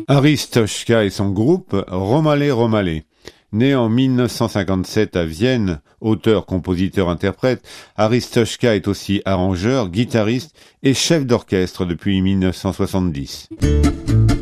Aristoshka et son groupe Romale Romale. Né en 1957 à Vienne, auteur, compositeur, interprète, Aristoshka est aussi arrangeur, guitariste et chef d'orchestre depuis 1970.